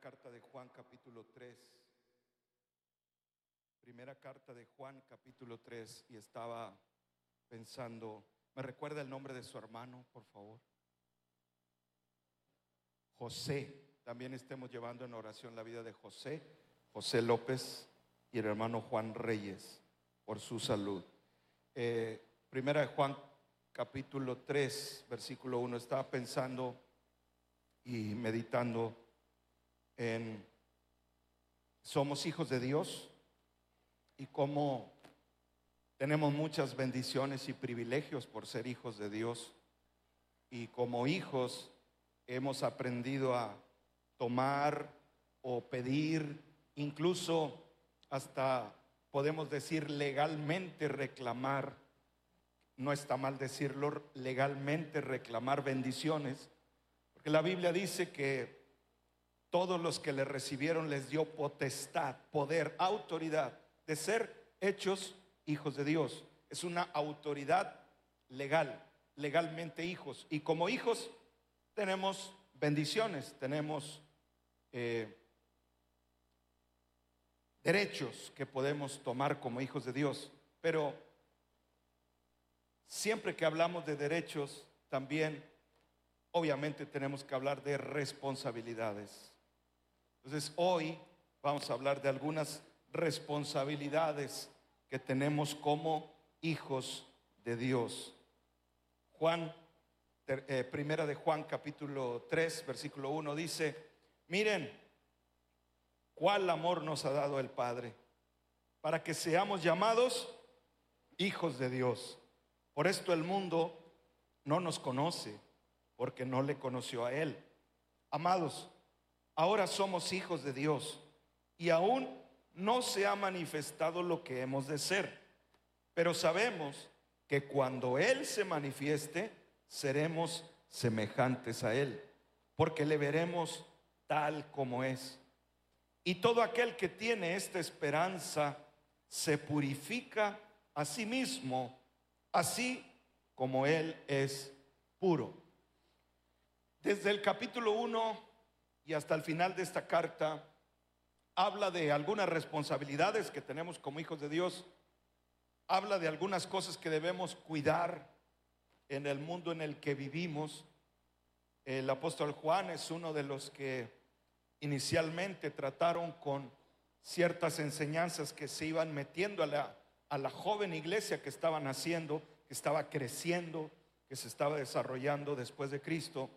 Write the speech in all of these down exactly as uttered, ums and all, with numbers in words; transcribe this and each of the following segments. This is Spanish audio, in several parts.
carta de Juan capítulo tres. Primera carta de Juan capítulo tres. Y estaba pensando, ¿me recuerda el nombre de su hermano, por favor? José. También estemos llevando en oración la vida de José, José López y el hermano Juan Reyes, por su salud. eh, Primera de Juan capítulo tres, versículo uno. Estaba pensando y meditando en somos hijos de Dios y cómo tenemos muchas bendiciones y privilegios por ser hijos de Dios, y como hijos hemos aprendido a tomar o pedir, incluso hasta podemos decir legalmente reclamar, no está mal decirlo, legalmente reclamar bendiciones, porque la Biblia dice que todos los que le recibieron les dio potestad, poder, autoridad de ser hechos hijos de Dios. Es una autoridad legal, legalmente hijos. Y como hijos tenemos bendiciones, tenemos eh, derechos que podemos tomar como hijos de Dios. Pero siempre que hablamos de derechos, también obviamente tenemos que hablar de responsabilidades. Entonces hoy vamos a hablar de algunas responsabilidades que tenemos como hijos de Dios. Juan, eh, primera de Juan capítulo tres, versículo uno dice: miren cuál amor nos ha dado el Padre, para que seamos llamados hijos de Dios. Por esto el mundo no nos conoce, porque no le conoció a Él. Amados, ahora somos hijos de Dios, y aún no se ha manifestado lo que hemos de ser, pero sabemos que cuando Él se manifieste, seremos semejantes a Él, porque le veremos tal como es. Y todo aquel que tiene esta esperanza se purifica a sí mismo, así como Él es puro. Desde el capítulo uno y hasta el final de esta carta habla de algunas responsabilidades que tenemos como hijos de Dios. Habla de algunas cosas que debemos cuidar en el mundo en el que vivimos. El apóstol Juan es uno de los que inicialmente trataron con ciertas enseñanzas que se iban metiendo a la, a la joven iglesia que estaban haciendo, que estaba creciendo, que se estaba desarrollando después de Cristo.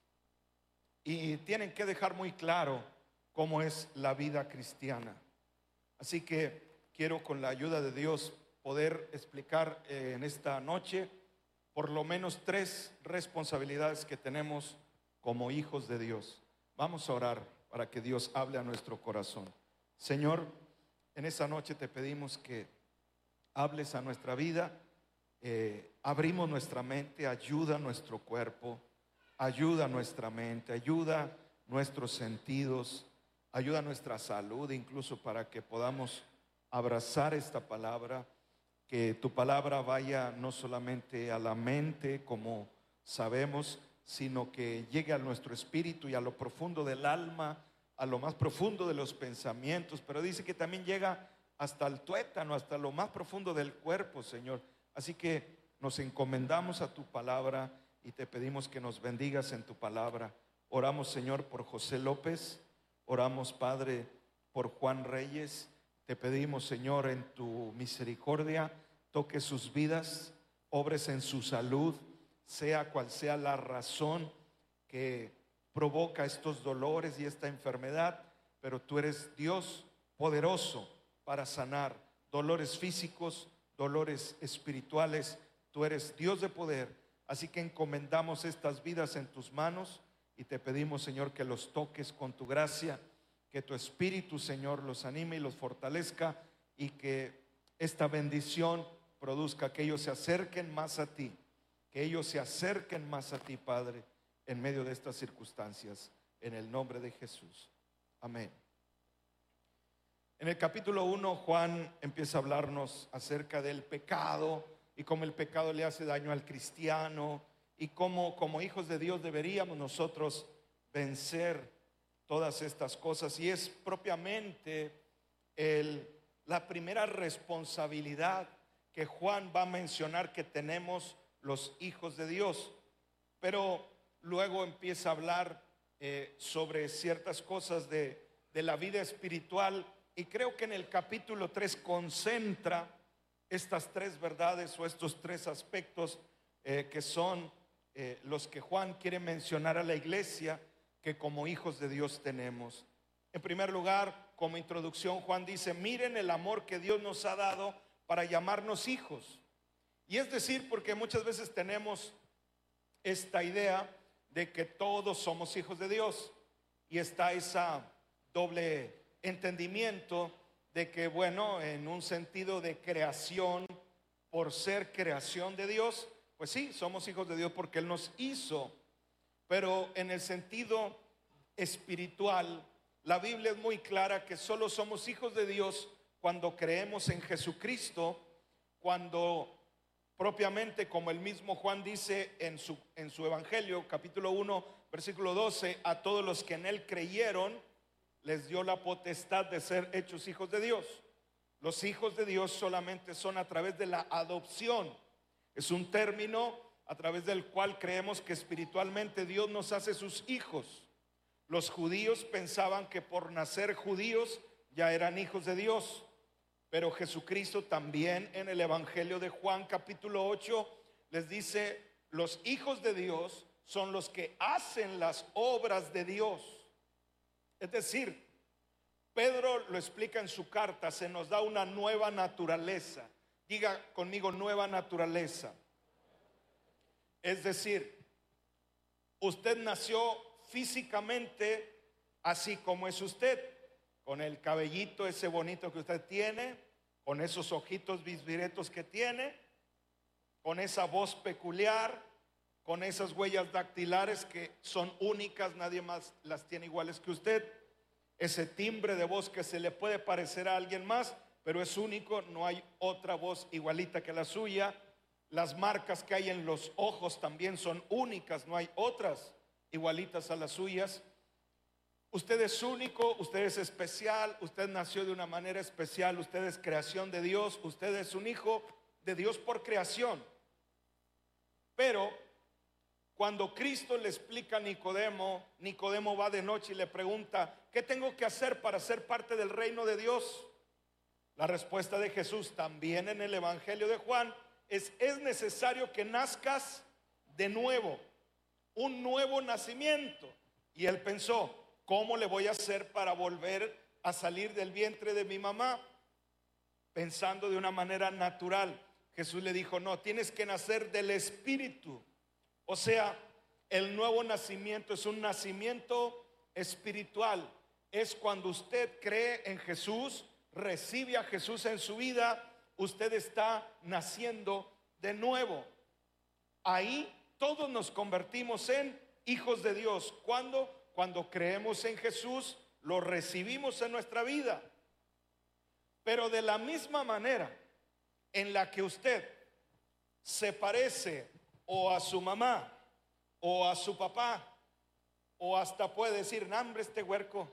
Y tienen que dejar muy claro cómo es la vida cristiana. Así que quiero, con la ayuda de Dios, poder explicar eh, en esta noche por lo menos tres responsabilidades que tenemos como hijos de Dios. Vamos a orar para que Dios hable a nuestro corazón. Señor, en esta noche te pedimos que hables a nuestra vida. eh, abrimos nuestra mente, ayuda a nuestro cuerpo, ayuda a nuestra mente, ayuda nuestros sentidos, ayuda a nuestra salud, incluso para que podamos abrazar esta palabra. Que tu palabra vaya no solamente a la mente, como sabemos, sino que llegue a nuestro espíritu y a lo profundo del alma, a lo más profundo de los pensamientos. Pero dice que también llega hasta el tuétano, hasta lo más profundo del cuerpo, Señor. Así que nos encomendamos a tu palabra y te pedimos que nos bendigas en tu palabra. Oramos, Señor, por José López. Oramos, Padre, por Juan Reyes. Te pedimos, Señor, en tu misericordia, toque sus vidas, obres en su salud, sea cual sea la razón que provoca estos dolores y esta enfermedad, pero tú eres Dios poderoso para sanar dolores físicos, dolores espirituales. Tú eres Dios de poder, así que encomendamos estas vidas en tus manos y te pedimos, Señor, que los toques con tu gracia, que tu Espíritu, Señor, los anime y los fortalezca, y que esta bendición produzca que ellos se acerquen más a ti, que ellos se acerquen más a ti, Padre, en medio de estas circunstancias, en el nombre de Jesús. Amén. En el capítulo uno, Juan empieza a hablarnos acerca del pecado y cómo el pecado le hace daño al cristiano, y cómo como hijos de Dios deberíamos nosotros vencer todas estas cosas. Y es propiamente el, la primera responsabilidad que Juan va a mencionar que tenemos los hijos de Dios. Pero luego empieza a hablar eh, sobre ciertas cosas de, de la vida espiritual. Y creo que en el capítulo tres concentra estas tres verdades o estos tres aspectos eh, que son eh, los que Juan quiere mencionar a la iglesia que como hijos de Dios tenemos. En primer lugar, como introducción, Juan dice: miren el amor que Dios nos ha dado para llamarnos hijos. Y es decir, porque muchas veces tenemos esta idea de que todos somos hijos de Dios, y está esa doble entendimiento de que, bueno, en un sentido de creación, por ser creación de Dios, pues sí, somos hijos de Dios porque Él nos hizo. Pero en el sentido espiritual, la Biblia es muy clara que solo somos hijos de Dios cuando creemos en Jesucristo, cuando propiamente, como el mismo Juan dice en su, en su Evangelio, capítulo uno, versículo doce, a todos los que en Él creyeron, les dio la potestad de ser hechos hijos de Dios. Los hijos de Dios solamente son a través de la adopción. Es un término a través del cual creemos que espiritualmente Dios nos hace sus hijos. Los judíos pensaban que por nacer judíos ya eran hijos de Dios, pero Jesucristo también en el Evangelio de Juan capítulo ocho les dice: los hijos de Dios son los que hacen las obras de Dios. Es decir, Pedro lo explica en su carta, se nos da una nueva naturaleza. Diga conmigo: nueva naturaleza. Es decir, usted nació físicamente así como es usted, con el cabellito ese bonito que usted tiene, con esos ojitos bisbiretos que tiene, con esa voz peculiar, con esas huellas dactilares que son únicas, nadie más las tiene iguales que usted, ese timbre de voz que se le puede parecer a alguien más, pero es único, no hay otra voz igualita que la suya. Las marcas que hay en los ojos también son únicas, no hay otras igualitas a las suyas. Usted es único, usted es especial, usted nació de una manera especial, usted es creación de Dios, usted es un hijo de Dios por creación. Pero cuando Cristo le explica a Nicodemo, Nicodemo va de noche y le pregunta: ¿qué tengo que hacer para ser parte del reino de Dios? La respuesta de Jesús también en el Evangelio de Juan es: es necesario que nazcas de nuevo, un nuevo nacimiento. Y él pensó: ¿cómo le voy a hacer para volver a salir del vientre de mi mamá? Pensando de una manera natural, Jesús le dijo: no, tienes que nacer del Espíritu. O sea, el nuevo nacimiento es un nacimiento espiritual. Es cuando usted cree en Jesús, recibe a Jesús en su vida, usted está naciendo de nuevo. Ahí todos nos convertimos en hijos de Dios. ¿Cuándo? Cuando creemos en Jesús, lo recibimos en nuestra vida. Pero de la misma manera en la que usted se parece o a su mamá o a su papá, o hasta puede decir: no, hombre, este huerco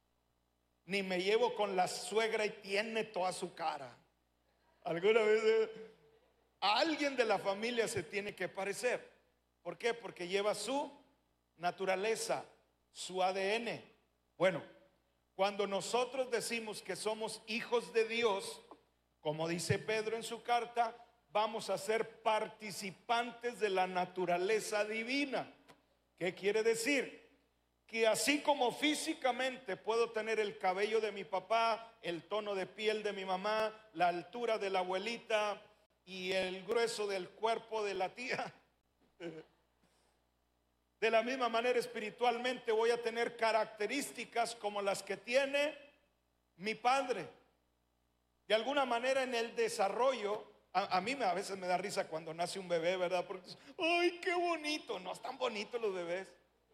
ni me llevo con la suegra y tiene toda su cara. Alguna vez eh, a alguien de la familia se tiene que parecer. ¿Por qué? Porque lleva su naturaleza, su A D N. Bueno, cuando nosotros decimos que somos hijos de Dios, como dice Pedro en su carta, vamos a ser participantes de la naturaleza divina. ¿Qué quiere decir? Que así como físicamente puedo tener el cabello de mi papá, el tono de piel de mi mamá, la altura de la abuelita y el grueso del cuerpo de la tía, de la misma manera espiritualmente voy a tener características como las que tiene mi padre. De alguna manera en el desarrollo, a, a mí me, a veces me da risa cuando nace un bebé, ¿verdad? Porque, ¡ay, qué bonito! No están bonitos los bebés.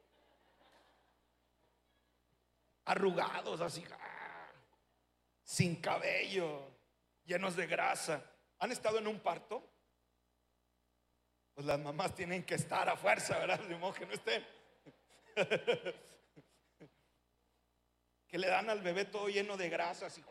Arrugados así, ¡ah!, sin cabello, llenos de grasa. ¿Han estado en un parto? Pues las mamás tienen que estar a fuerza, ¿verdad? De modo que no estén. que le dan al bebé todo lleno de grasa, así.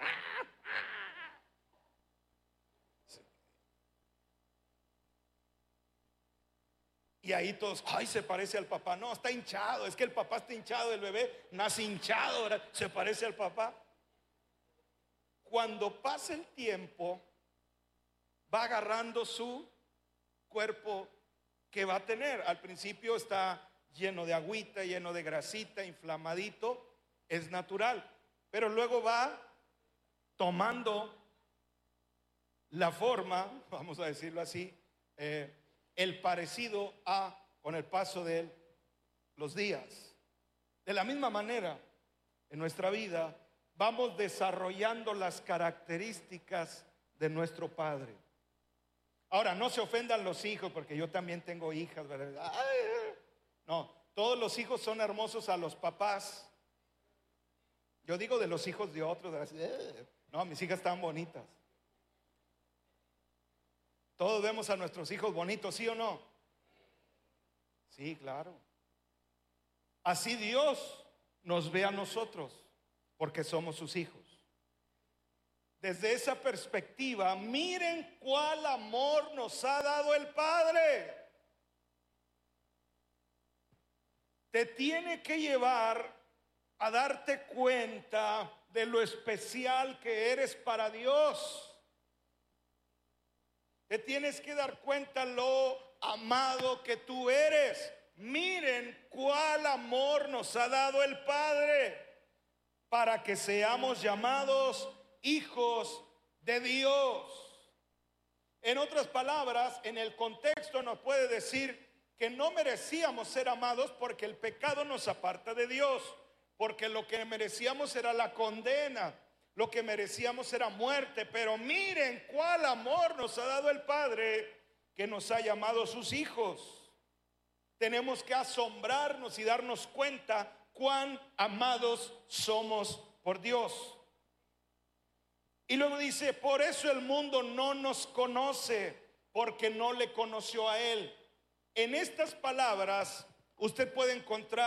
Y ahí todos, ay, se parece al papá. No, está hinchado, es que el papá está hinchado, el bebé nace hinchado, ¿verdad? Se parece al papá. Cuando pasa el tiempo, va agarrando su cuerpo que va a tener. Al principio está lleno de agüita, lleno de grasita, inflamadito, es natural. Pero luego va tomando la forma, vamos a decirlo así, eh, el parecido a, con el paso de los días. De la misma manera, en nuestra vida vamos desarrollando las características de nuestro Padre. Ahora, no se ofendan los hijos, porque yo también tengo hijas, ¿verdad? Ay, no, todos los hijos son hermosos a los papás. Yo digo de los hijos de otros, ¿verdad? No, mis hijas están bonitas. Todos vemos a nuestros hijos bonitos, ¿sí o no? Sí, claro. Así Dios nos ve a nosotros, porque somos sus hijos. Desde esa perspectiva, miren cuál amor nos ha dado el Padre. Te tiene que llevar a darte cuenta de lo especial que eres para Dios. Te tienes que dar cuenta lo amado que tú eres. Miren cuál amor nos ha dado el Padre para que seamos llamados hijos de Dios. En otras palabras, en el contexto nos puede decir que no merecíamos ser amados porque el pecado nos aparta de Dios, porque lo que merecíamos era la condena. Lo que merecíamos era muerte, pero miren cuál amor nos ha dado el Padre, que nos ha llamado sus hijos. Tenemos que asombrarnos y darnos cuenta cuán amados somos por Dios. Y luego dice, por eso el mundo no nos conoce, porque no le conoció a Él. En estas palabras usted puede encontrar